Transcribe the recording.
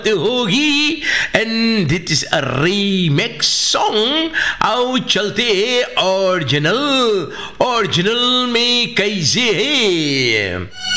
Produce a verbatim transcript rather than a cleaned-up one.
होगी and that is a remakes song आओ चलते ओरिजिनल ओरिजिनल में कैसे है